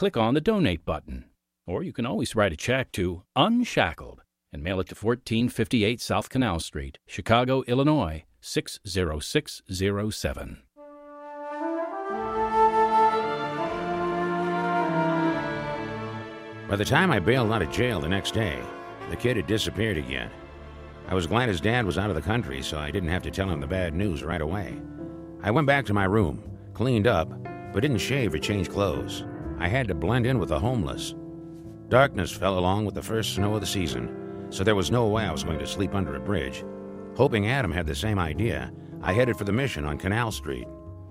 click on the Donate button. Or you can always write a check to Unshackled and mail it to 1458 South Canal Street, Chicago, Illinois, 60607. By the time I bailed out of jail the next day, the kid had disappeared again. I was glad his dad was out of the country, so I didn't have to tell him the bad news right away. I went back to my room, cleaned up, but didn't shave or change clothes. I had to blend in with the homeless. Darkness fell along with the first snow of the season, so there was no way I was going to sleep under a bridge. Hoping Adam had the same idea, I headed for the Mission on Canal Street.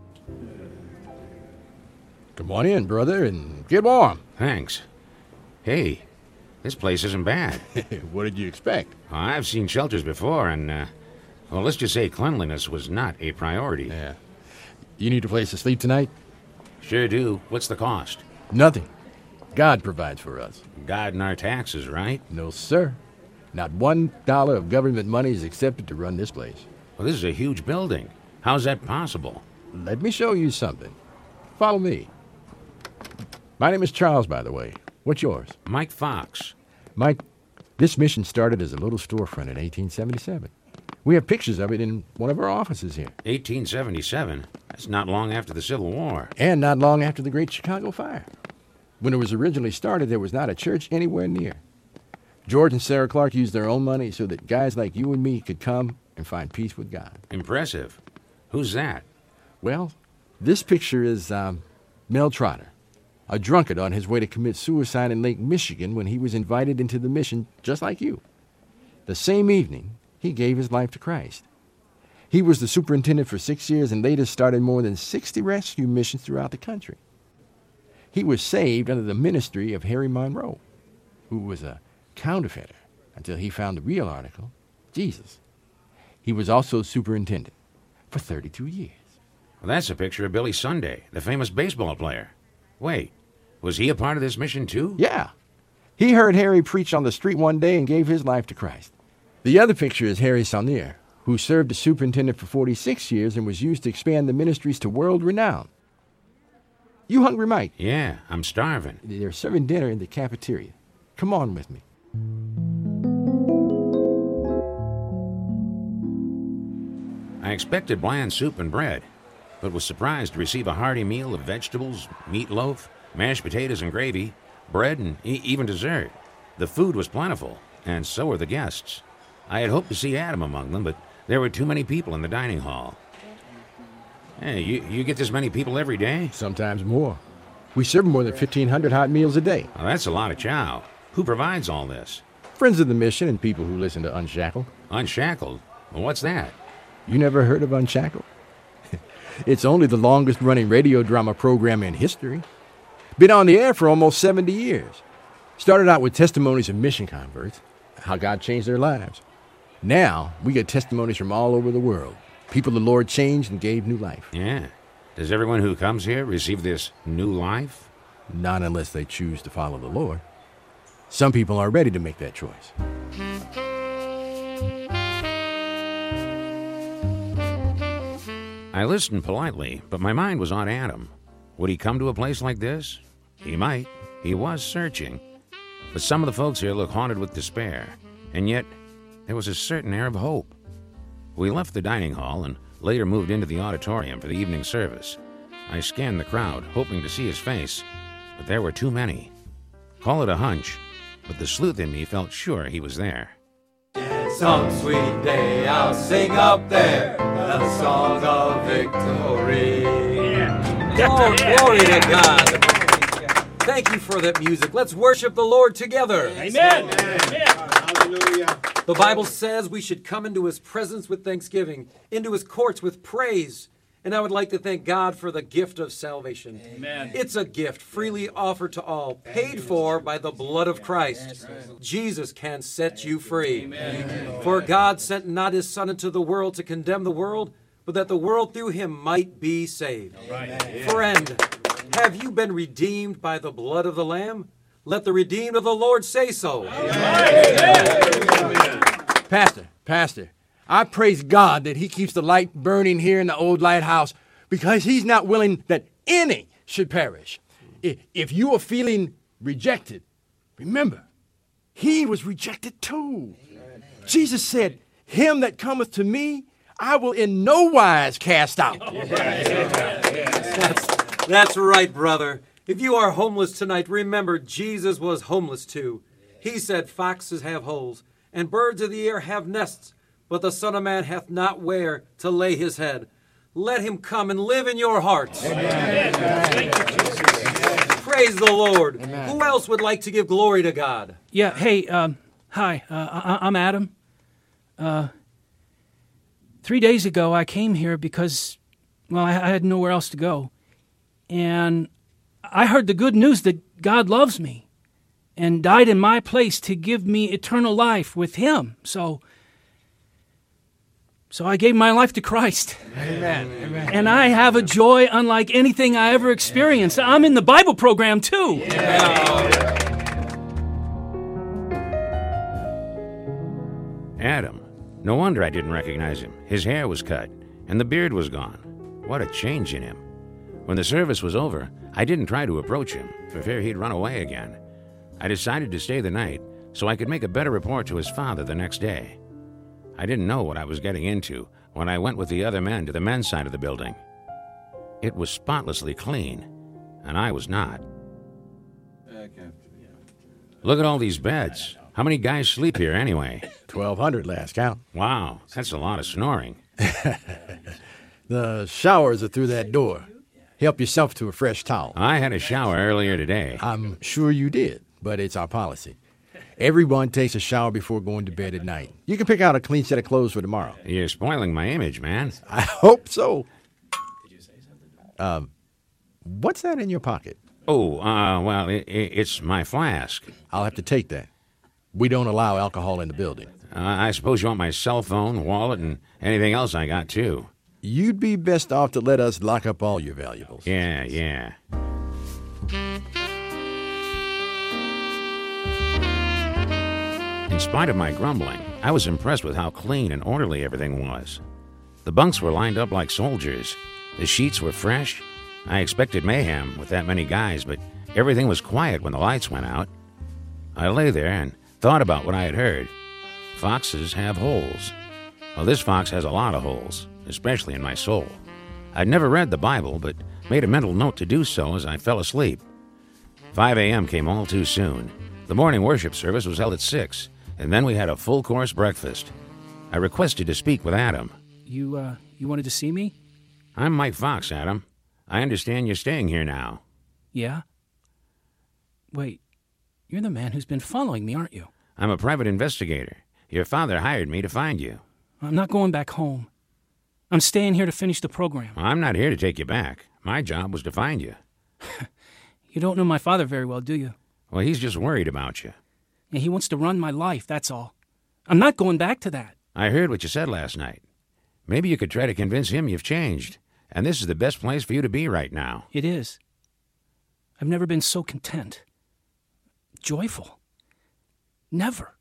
Come on in, brother, and get warm. Thanks. Hey, this place isn't bad. What did you expect? Well, I've seen shelters before, and, well, let's just say cleanliness was not a priority. Yeah. You need a place to sleep tonight? Sure do. What's the cost? Nothing. God provides for us. God and our taxes, right? No, sir. Not $1 of government money is accepted to run this place. Well, this is a huge building. How's that possible? Let me show you something. Follow me. My name is Charles, by the way. What's yours? Mike Fox. Mike, this mission started as a little storefront in 1877. We have pictures of it in one of our offices here. 1877? That's not long after the Civil War. And not long after the Great Chicago Fire. When it was originally started, there was not a church anywhere near. George and Sarah Clark used their own money so that guys like you and me could come and find peace with God. Impressive. Who's that? Well, this picture is Mel Trotter, a drunkard on his way to commit suicide in Lake Michigan when he was invited into the mission just like you. The same evening, he gave his life to Christ. He was the superintendent for 6 years and later started more than 60 rescue missions throughout the country. He was saved under the ministry of Harry Monroe, who was a counterfeiter until he found the real article, Jesus. He was also superintendent for 32 years. Well, that's a picture of Billy Sunday, the famous baseball player. Wait, was he a part of this mission too? Yeah. He heard Harry preach on the street one day and gave his life to Christ. The other picture is Harry Saunier, who served as superintendent for 46 years and was used to expand the ministries to world renown. You hungry, Mike? Yeah, I'm starving. They're serving dinner in the cafeteria. Come on with me. I expected bland soup and bread, but was surprised to receive a hearty meal of vegetables, meatloaf, mashed potatoes and gravy, bread, and even dessert. The food was plentiful, and so were the guests. I had hoped to see Adam among them, but there were too many people in the dining hall. Hey, you get this many people every day? Sometimes more. We serve more than 1,500 hot meals a day. Well, that's a lot of chow. Who provides all this? Friends of the mission and people who listen to Unshackled. Unshackled? Well, what's that? You never heard of Unshackled? It's only the longest-running radio drama program in history. Been on the air for almost 70 years. Started out with testimonies of mission converts, how God changed their lives. Now, we get testimonies from all over the world. People the Lord changed and gave new life. Yeah. Does everyone who comes here receive this new life? Not unless they choose to follow the Lord. Some people are ready to make that choice. I listened politely, but my mind was on Adam. Would he come to a place like this? He might. He was searching. But some of the folks here look haunted with despair, and yet there was a certain air of hope. We left the dining hall and later moved into the auditorium for the evening service. I scanned the crowd, hoping to see his face, but there were too many. Call it a hunch, but the sleuth in me felt sure he was there. Some sweet day I'll sing up there the song of victory. Oh, glory to God. Thank you for that music. Let's worship the Lord together. Amen. Hallelujah. The Bible says we should come into His presence with thanksgiving, into His courts with praise. And I would like to thank God for the gift of salvation. Amen. It's a gift freely offered to all, paid for by the blood of Christ. Jesus can set you free. Amen. For God sent not His Son into the world to condemn the world, but that the world through Him might be saved. Right. Friend, have you been redeemed by the blood of the Lamb? Let the redeemed of the Lord say so. Pastor, I praise God that He keeps the light burning here in the old lighthouse because He's not willing that any should perish. If you are feeling rejected, remember, he was rejected too. Jesus said, him that cometh to me, I will in no wise cast out. That's right, brother. If you are homeless tonight, remember Jesus was homeless too. He said, foxes have holes, and birds of the air have nests, but the Son of Man hath not where to lay his head. Let him come and live in your hearts. Amen. Praise the Lord. Amen. Who else would like to give glory to God? Yeah, hey, hi, I'm Adam. 3 days ago, I came here because, well, I had nowhere else to go. And I heard the good news that God loves me and died in my place to give me eternal life with him. So I gave my life to Christ. Amen. Amen. And I have a joy unlike anything I ever experienced. I'm in the Bible program, too. Yeah. Adam. No wonder I didn't recognize him. His hair was cut, and the beard was gone. What a change in him. When the service was over, I didn't try to approach him, for fear he'd run away again. I decided to stay the night so I could make a better report to his father the next day. I didn't know what I was getting into when I went with the other men to the men's side of the building. It was spotlessly clean, and I was not. Look at all these beds. How many guys sleep here anyway? 1,200 last count. Wow, that's a lot of snoring. The showers are through that door. Help yourself to a fresh towel. I had a shower earlier today. I'm sure you did, but it's our policy. Everyone takes a shower before going to bed at night. You can pick out a clean set of clothes for tomorrow. You're spoiling my image, man. I hope so. What's that in your pocket? Oh, well, it's my flask. I'll have to take that. We don't allow alcohol in the building. I suppose you want my cell phone, wallet, and anything else I got, too. You'd be best off to let us lock up all your valuables. Yeah. In spite of my grumbling, I was impressed with how clean and orderly everything was. The bunks were lined up like soldiers. The sheets were fresh. I expected mayhem with that many guys, but everything was quiet when the lights went out. I lay there and thought about what I had heard. Foxes have holes. Well, this fox has a lot of holes, especially in my soul. I'd never read the Bible, but made a mental note to do so as I fell asleep. 5 a.m. came all too soon. The morning worship service was held at 6, and then we had a full-course breakfast. I requested to speak with Adam. You wanted to see me? I'm Mike Fox, Adam. I understand you're staying here now. Yeah? Wait, you're the man who's been following me, aren't you? I'm a private investigator. Your father hired me to find you. I'm not going back home. I'm staying here to finish the program. I'm not here to take you back. My job was to find you. You don't know my father very well, do you? Well, he's just worried about you. Yeah, he wants to run my life, that's all. I'm not going back to that. I heard what you said last night. Maybe you could try to convince him you've changed, and this is the best place for you to be right now. It is. I've never been so content. Joyful. Never.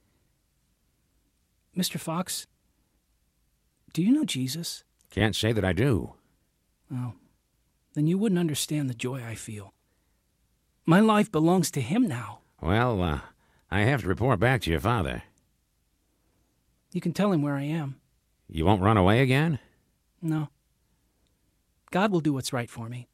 Mr. Fox, do you know Jesus? Can't say that I do. Oh, then you wouldn't understand the joy I feel. My life belongs to him now. Well, I have to report back to your father. You can tell him where I am. You won't run away again? No. God will do what's right for me.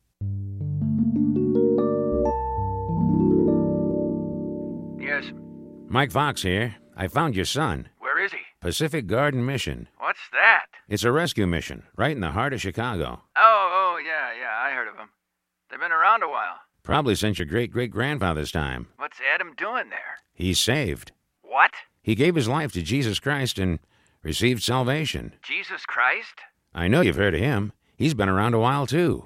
Yes. Mike Fox here. I found your son. Where is he? Pacific Garden Mission. What's that? It's a rescue mission, right in the heart of Chicago. Oh, yeah, I heard of them. They've been around a while. Probably since your great-great-grandfather's time. What's Adam doing there? He's saved. What? He gave his life to Jesus Christ and received salvation. Jesus Christ? I know you've heard of him. He's been around a while, too.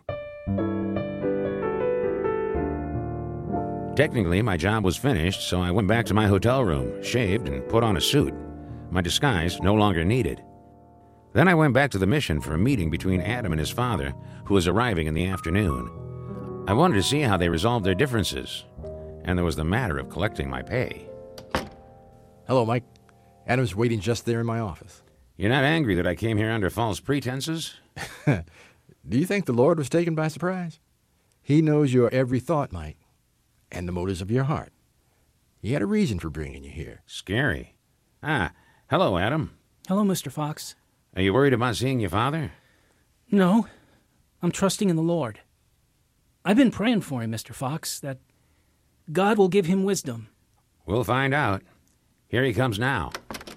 Technically, my job was finished, so I went back to my hotel room, shaved, and put on a suit. My disguise no longer needed. Then I went back to the mission for a meeting between Adam and his father, who was arriving in the afternoon. I wanted to see how they resolved their differences, and there was the matter of collecting my pay. Hello, Mike. Adam's waiting just there in my office. You're not angry that I came here under false pretenses? Do you think the Lord was taken by surprise? He knows your every thought, Mike, and the motives of your heart. He had a reason for bringing you here. Scary. Hello, Adam. Hello, Mr. Fox. Are you worried about seeing your father? No, I'm trusting in the Lord. I've been praying for him, Mr. Fox, that God will give him wisdom. We'll find out. Here he comes now.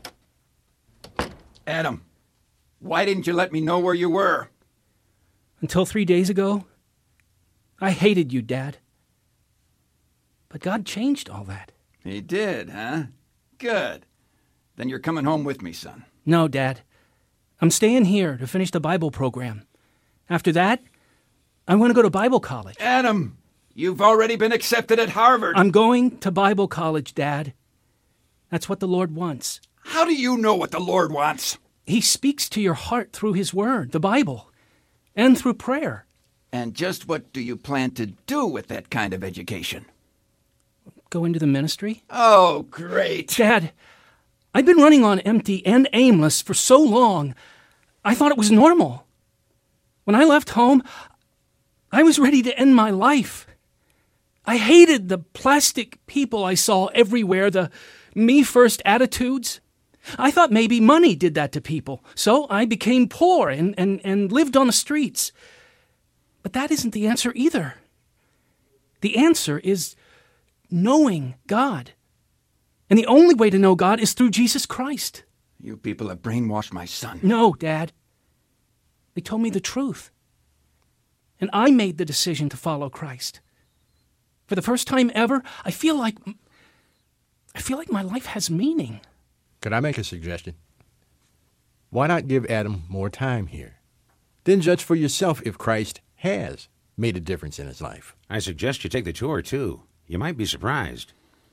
Adam, why didn't you let me know where you were? Until 3 days ago, I hated you, Dad. But God changed all that. He did, huh? Good. Then you're coming home with me, son. No, Dad. I'm staying here to finish the Bible program. After that, I want to go to Bible college. Adam, you've already been accepted at Harvard. I'm going to Bible college, Dad. That's what the Lord wants. How do you know what the Lord wants? He speaks to your heart through His Word, the Bible, and through prayer. And just what do you plan to do with that kind of education? Go into the ministry? Oh, great. Dad, I've been running on empty and aimless for so long, I thought it was normal. When I left home, I was ready to end my life. I hated the plastic people I saw everywhere, the me-first attitudes. I thought maybe money did that to people, so I became poor and lived on the streets. But that isn't the answer either. The answer is knowing God. And the only way to know God is through Jesus Christ. You people have brainwashed my son. No, Dad. They told me the truth. And I made the decision to follow Christ. For the first time ever, I feel like my life has meaning. Could I make a suggestion? Why not give Adam more time here? Then judge for yourself if Christ has made a difference in his life. I suggest you take the tour, too. You might be surprised.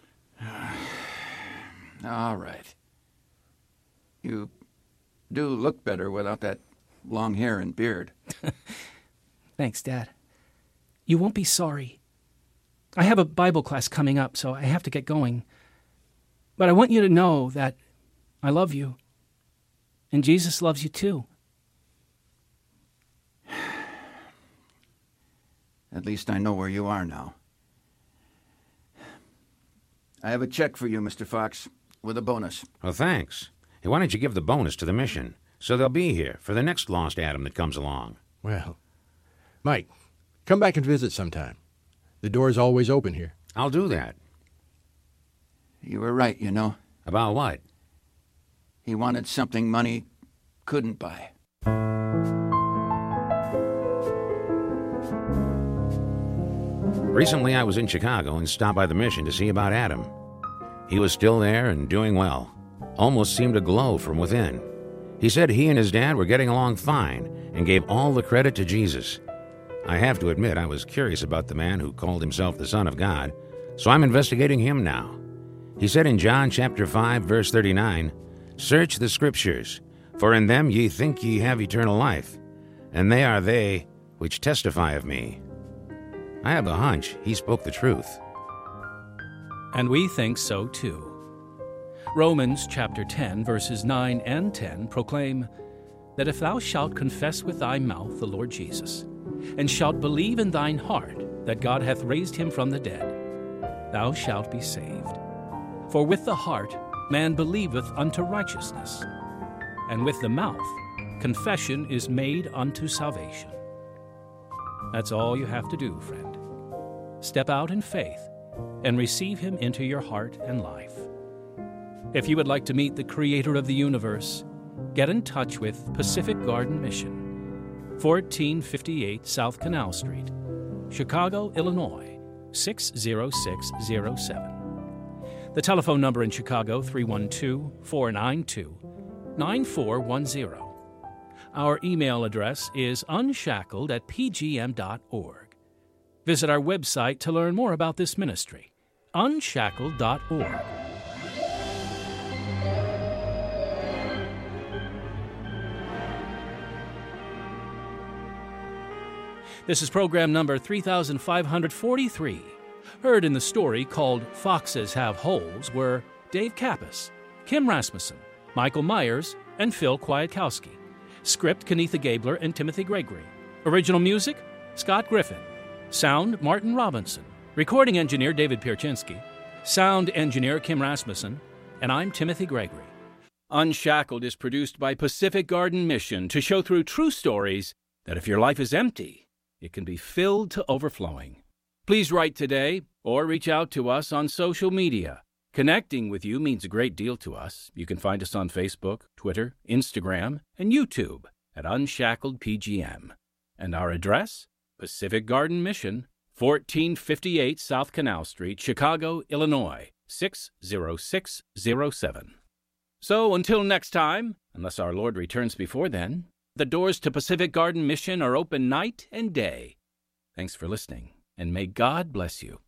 All right. You do look better without that long hair and beard. Thanks, Dad. You won't be sorry. I have a Bible class coming up, so I have to get going. But I want you to know that I love you. And Jesus loves you too. At least I know where you are now. I have a check for you, Mr. Fox, with a bonus. Well, thanks. Hey, why don't you give the bonus to the mission, so they'll be here for the next lost Adam that comes along. Well, Mike, come back and visit sometime. The door's always open here. I'll do that. You were right, you know. About what? He wanted something money couldn't buy. Recently, I was in Chicago and stopped by the mission to see about Adam. He was still there and doing well. Almost seemed to glow from within. He said he and his dad were getting along fine and gave all the credit to Jesus. I have to admit I was curious about the man who called himself the Son of God, so I'm investigating him now. He said in John chapter 5, verse 39, "Search the Scriptures, for in them ye think ye have eternal life, and they are they which testify of me." I have a hunch he spoke the truth. And we think so too. Romans chapter 10, verses 9 and 10 proclaim that if thou shalt confess with thy mouth the Lord Jesus, and shalt believe in thine heart that God hath raised him from the dead, thou shalt be saved. For with the heart man believeth unto righteousness, and with the mouth confession is made unto salvation. That's all you have to do, friend. Step out in faith and receive him into your heart and life. If you would like to meet the Creator of the universe, get in touch with Pacific Garden Mission, 1458 South Canal Street, Chicago, Illinois, 60607. The telephone number in Chicago, 312-492-9410. Our email address is unshackled@pgm.org. Visit our website to learn more about this ministry, unshackled.org. This is program number 3543. Heard in the story called Foxes Have Holes were Dave Kappas, Kim Rasmussen, Michael Myers, and Phil Kwiatkowski. Script, Kenitha Gabler and Timothy Gregory. Original music, Scott Griffin. Sound, Martin Robinson. Recording engineer, David Pierczynski. Sound engineer, Kim Rasmussen. And I'm Timothy Gregory. Unshackled is produced by Pacific Garden Mission to show through true stories that if your life is empty, it can be filled to overflowing. Please write today or reach out to us on social media. Connecting with you means a great deal to us. You can find us on Facebook, Twitter, Instagram, and YouTube at Unshackled PGM. And our address? Pacific Garden Mission, 1458 South Canal Street, Chicago, Illinois, 60607. So until next time, unless our Lord returns before then, the doors to Pacific Garden Mission are open night and day. Thanks for listening, and may God bless you.